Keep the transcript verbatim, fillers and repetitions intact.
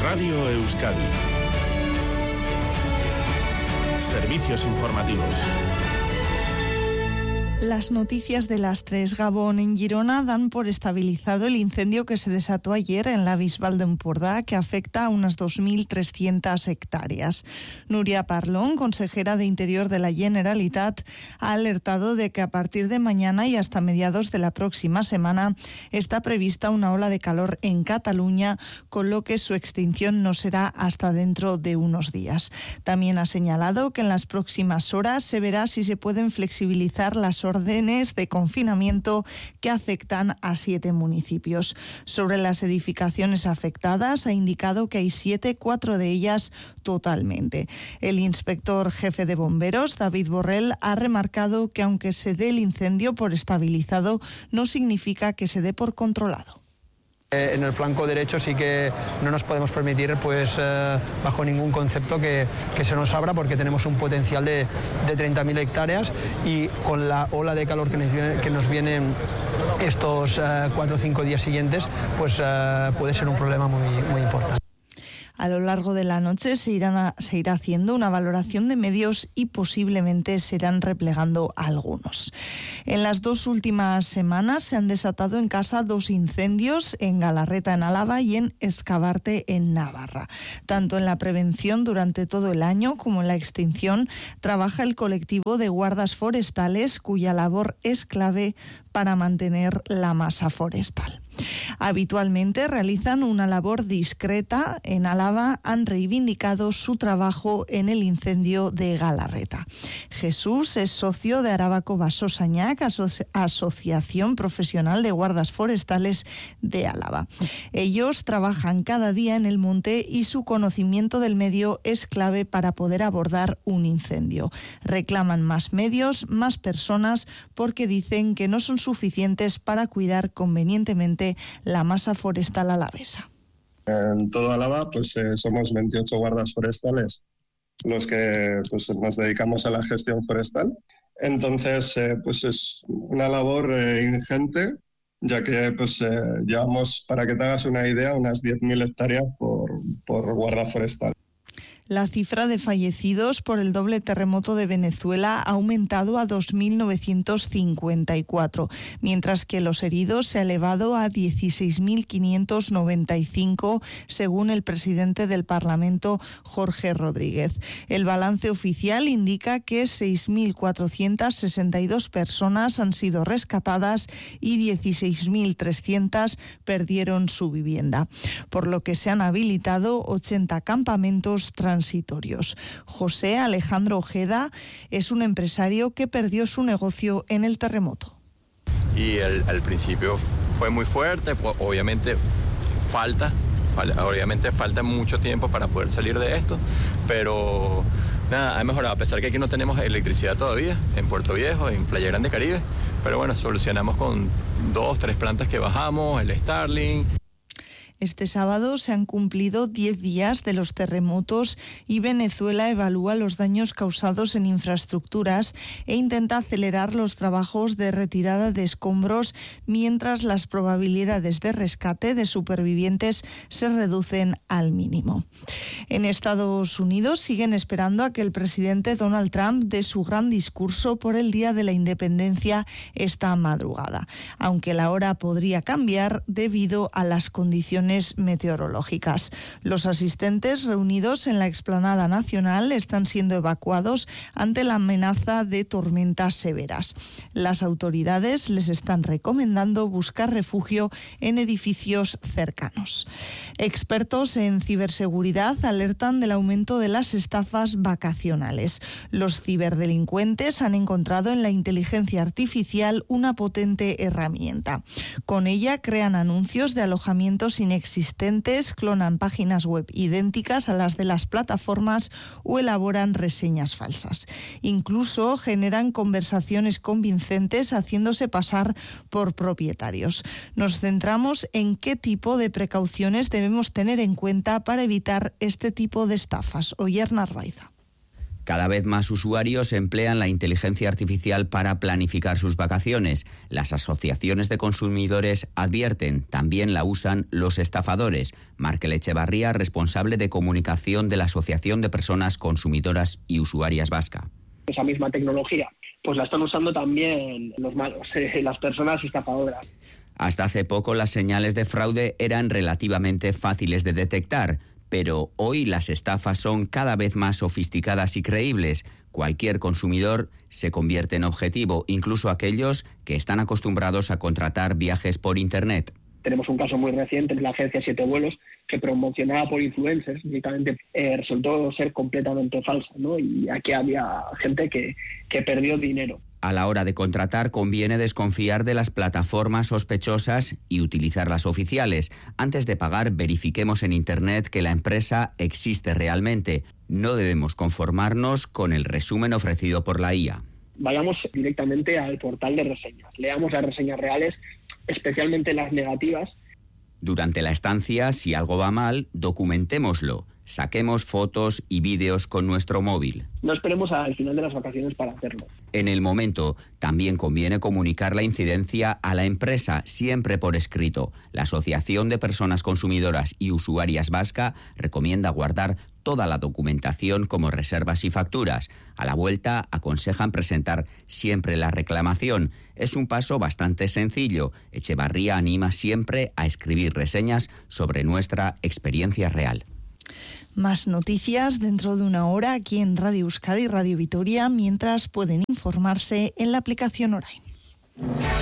Radio Euskadi. Servicios informativos. Las noticias de las tres. Gabón. En Girona dan por estabilizado el incendio que se desató ayer en la Bisbal de Empordà, que afecta a unas dos mil trescientas hectáreas. Núria Parlon, consejera de Interior de la Generalitat, ha alertado de que a partir de mañana y hasta mediados de la próxima semana está prevista una ola de calor en Cataluña, con lo que su extinción no será hasta dentro de unos días. También ha señalado que en las próximas horas se verá si se pueden flexibilizar las órdenes de confinamiento que afectan a siete municipios. Sobre las edificaciones afectadas, ha indicado que hay siete, cuatro de ellas totalmente. El inspector jefe de bomberos, David Borrell, ha remarcado que aunque se dé el incendio por estabilizado, no significa que se dé por controlado. En el flanco derecho sí que no nos podemos permitir, pues eh, bajo ningún concepto, que, que se nos abra, porque tenemos un potencial de, de treinta mil hectáreas y con la ola de calor que nos viene, que nos viene estos eh, cuatro o cinco días siguientes, pues eh, puede ser un problema muy, muy importante. A lo largo de la noche se, irán a, se irá haciendo una valoración de medios y posiblemente se irán replegando algunos. En las dos últimas semanas se han desatado en casa dos incendios, en Galarreta, en Álava, y en Ezcabarte, en Navarra. Tanto en la prevención durante todo el año como en la extinción trabaja el colectivo de guardas forestales, cuya labor es clave para mantener la masa forestal. Habitualmente realizan una labor discreta. En Álava han reivindicado su trabajo en el incendio de Galarreta. Jesús es socio de Arabako Basozañak, aso- Asociación Profesional de Guardas Forestales de Álava. Ellos trabajan cada día en el monte y su conocimiento del medio es clave para poder abordar un incendio. Reclaman más medios, más personas, porque dicen que no son suficientes para cuidar convenientemente la masa forestal alavesa. En todo Álava pues eh, somos veintiocho guardas forestales los que pues, nos dedicamos a la gestión forestal. Entonces eh, pues es una labor eh, ingente, ya que pues eh, llevamos, para que te hagas una idea, unas diez mil hectáreas por, por guarda forestal. La cifra de fallecidos por el doble terremoto de Venezuela ha aumentado a dos mil novecientos cincuenta y cuatro, mientras que los heridos se ha elevado a dieciséis mil quinientos noventa y cinco, según el presidente del Parlamento, Jorge Rodríguez. El balance oficial indica que seis mil cuatrocientas sesenta y dos personas han sido rescatadas y dieciséis mil trescientas perdieron su vivienda, por lo que se han habilitado ochenta campamentos transitorios. José Alejandro Ojeda es un empresario que perdió su negocio en el terremoto. Y el, al principio fue muy fuerte, obviamente falta, obviamente falta mucho tiempo para poder salir de esto, pero nada, ha mejorado, a pesar que aquí no tenemos electricidad todavía, en Puerto Viejo, en Playa Grande, Caribe, pero bueno, solucionamos con dos, tres plantas que bajamos, el Starlink. Este sábado se han cumplido diez días de los terremotos y Venezuela evalúa los daños causados en infraestructuras e intenta acelerar los trabajos de retirada de escombros, mientras las probabilidades de rescate de supervivientes se reducen al mínimo. En Estados Unidos siguen esperando a que el presidente Donald Trump dé su gran discurso por el Día de la Independencia esta madrugada, aunque la hora podría cambiar debido a las condiciones meteorológicas. Los asistentes reunidos en la explanada nacional están siendo evacuados ante la amenaza de tormentas severas. Las autoridades les están recomendando buscar refugio en edificios cercanos. Expertos en ciberseguridad alertan del aumento de las estafas vacacionales. Los ciberdelincuentes han encontrado en la inteligencia artificial una potente herramienta. Con ella crean anuncios de alojamientos inexistentes, clonan páginas web idénticas a las de las plataformas o elaboran reseñas falsas. Incluso generan conversaciones convincentes haciéndose pasar por propietarios. Nos centramos en qué tipo de precauciones debemos tener en cuenta para evitar este tipo de estafas. Oyer Narvaiza. Cada vez más usuarios emplean la inteligencia artificial para planificar sus vacaciones. Las asociaciones de consumidores advierten, también la usan los estafadores. Markel Echevarría, responsable de comunicación de la Asociación de Personas Consumidoras y Usuarias Vasca. Esa misma tecnología, pues la están usando también los malos, eh, las personas estafadoras. Hasta hace poco las señales de fraude eran relativamente fáciles de detectar, pero hoy las estafas son cada vez más sofisticadas y creíbles. Cualquier consumidor se convierte en objetivo, incluso aquellos que están acostumbrados a contratar viajes por Internet. Tenemos un caso muy reciente de la agencia Siete Vuelos que promocionaba por influencers, únicamente eh, resultó ser completamente falsa, ¿no? Y aquí había gente que, que perdió dinero. A la hora de contratar conviene desconfiar de las plataformas sospechosas y utilizar las oficiales. Antes de pagar, verifiquemos en Internet que la empresa existe realmente. No debemos conformarnos con el resumen ofrecido por la I A. Vayamos directamente al portal de reseñas. Leamos las reseñas reales, especialmente las negativas. Durante la estancia, si algo va mal, documentémoslo. Saquemos fotos y vídeos con nuestro móvil. No esperemos al final de las vacaciones para hacerlo. En el momento, también conviene comunicar la incidencia a la empresa, siempre por escrito. La Asociación de Personas Consumidoras y Usuarias Vasca recomienda guardar toda la documentación como reservas y facturas. A la vuelta, aconsejan presentar siempre la reclamación. Es un paso bastante sencillo. Echevarría anima siempre a escribir reseñas sobre nuestra experiencia real. Más noticias dentro de una hora aquí en Radio Euskadi y Radio Vitoria, mientras pueden informarse en la aplicación Orain.